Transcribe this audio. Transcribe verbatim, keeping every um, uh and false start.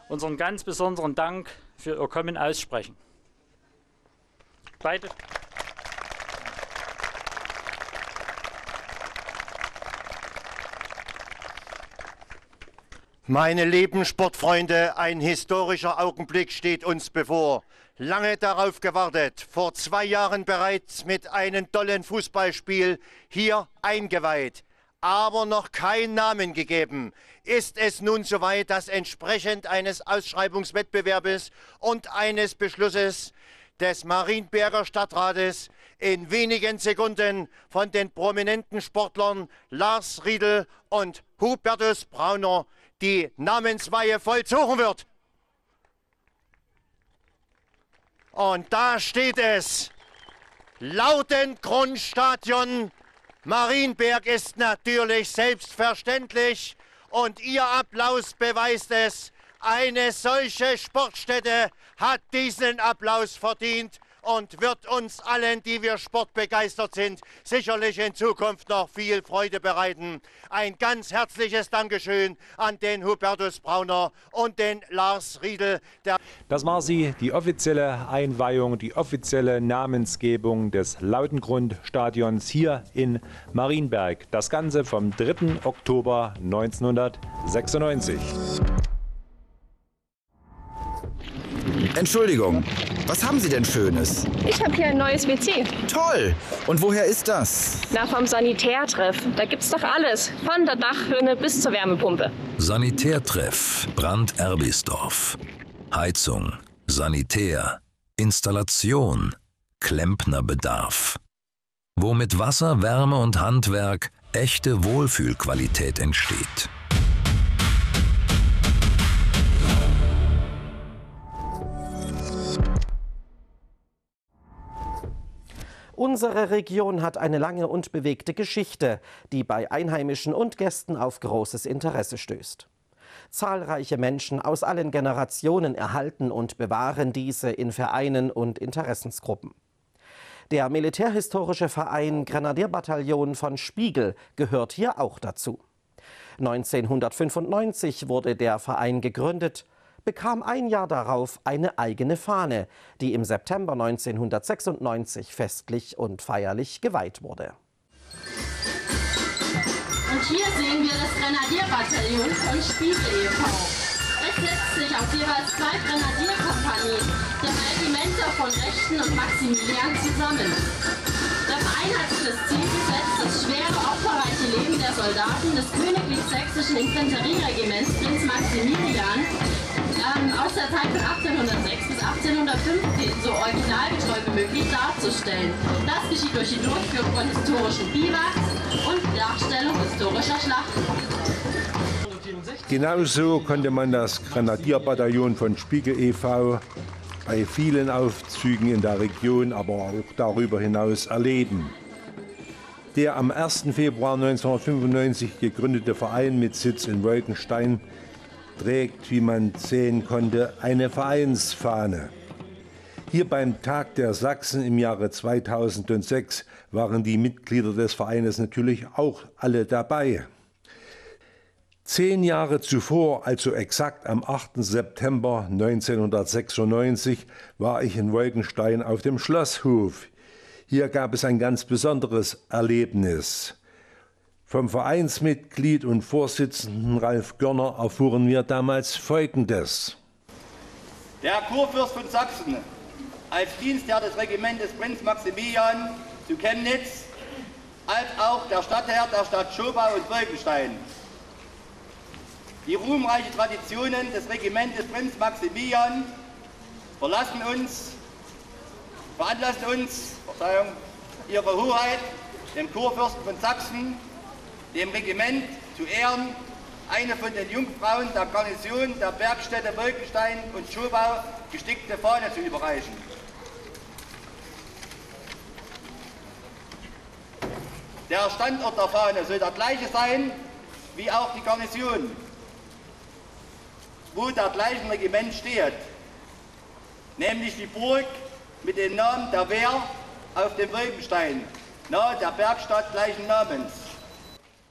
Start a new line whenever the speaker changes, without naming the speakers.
unseren ganz besonderen Dank für Ihr Kommen aussprechen. Beide.
Meine lieben Sportfreunde, ein historischer Augenblick steht uns bevor. Lange darauf gewartet, vor zwei Jahren bereits mit einem tollen Fußballspiel hier eingeweiht, aber noch keinen Namen gegeben. Ist es nun soweit, dass entsprechend eines Ausschreibungswettbewerbes und eines Beschlusses des Marienberger Stadtrates in wenigen Sekunden von den prominenten Sportlern Lars Riedel und Hubertus Brauner die Namensweihe vollzogen wird. Und da steht es, Lautengrundstadion Marienberg ist natürlich selbstverständlich und Ihr Applaus beweist es. Eine solche Sportstätte hat diesen Applaus verdient und wird uns allen, die wir sportbegeistert sind, sicherlich in Zukunft noch viel Freude bereiten. Ein ganz herzliches Dankeschön an den Hubertus Brauner und den Lars Riedel. Der
Das war sie, die offizielle Einweihung, die offizielle Namensgebung des Lautengrundstadions hier in Marienberg. Das Ganze vom dritten Oktober neunzehnhundertsechsundneunzig.
Entschuldigung, was haben Sie denn Schönes?
Ich habe hier ein neues W C.
Toll! Und woher ist das?
Na, vom Sanitärtreff. Da gibt's doch alles. Von der Dachrinne bis zur Wärmepumpe.
Sanitärtreff Brand-Erbisdorf. Heizung, Sanitär, Installation, Klempnerbedarf. Wo mit Wasser, Wärme und Handwerk echte Wohlfühlqualität entsteht.
Unsere Region hat eine lange und bewegte Geschichte, die bei Einheimischen und Gästen auf großes Interesse stößt. Zahlreiche Menschen aus allen Generationen erhalten und bewahren diese in Vereinen und Interessensgruppen. Der militärhistorische Verein Grenadierbataillon von Spiegel gehört hier auch dazu. neunzehnhundertfünfundneunzig wurde der Verein gegründet, bekam ein Jahr darauf eine eigene Fahne, die im September neunzehnhundertsechsundneunzig festlich und feierlich geweiht wurde.
Und hier sehen wir das Grenadierbataillon von Spiegel e V Es setzt sich aus jeweils zwei Grenadierkompanien der Regimenter von Rechten und Maximilian zusammen. Der Verein hat sich das Ziel gesetzt, das schwere, opferreiche Leben der Soldaten des Königlich-Sächsischen Infanterieregiments Prinz Maximilian ähm, aus der Zeit von achtzehnhundertsechs bis achtzehnhundertfünfzehn so originalgetreu wie möglich darzustellen. Das geschieht durch die Durchführung von historischen Biwaks und Darstellung historischer Schlachten.
Genauso konnte man das Grenadierbataillon von Spiegel e V bei vielen Aufzügen in der Region, aber auch darüber hinaus erleben. Der am ersten Februar neunzehnhundertfünfundneunzig gegründete Verein mit Sitz in Wolkenstein trägt, wie man sehen konnte, eine Vereinsfahne. Hier beim Tag der Sachsen im Jahre zweitausendsechs waren die Mitglieder des Vereines natürlich auch alle dabei. Zehn Jahre zuvor, also exakt am achten September neunzehnhundertsechsundneunzig, war ich in Wolkenstein auf dem Schlosshof. Hier gab es ein ganz besonderes Erlebnis. Vom Vereinsmitglied und Vorsitzenden Ralf Görner erfuhren wir damals Folgendes.
Der Kurfürst von Sachsen, als Dienstherr des Regimentes Prinz Maximilian zu Chemnitz, als auch der Stadtherr der Stadt Schobau und Wolkenstein. Die ruhmreichen Traditionen des Regimentes Prinz Maximilian verlassen uns, veranlassen uns, Verzeihung, Ihre Hoheit, dem Kurfürsten von Sachsen, dem Regiment zu Ehren, eine von den Jungfrauen der Garnison der Bergstädte Wolkenstein und Schobau gestickte Fahne zu überreichen. Der Standort der Fahne soll der gleiche sein wie auch die Garnison, wo der gleichen Regiment steht, nämlich die Burg mit dem Namen der Wehr auf dem Wolkenstein, nahe der Bergstadt gleichen Namens.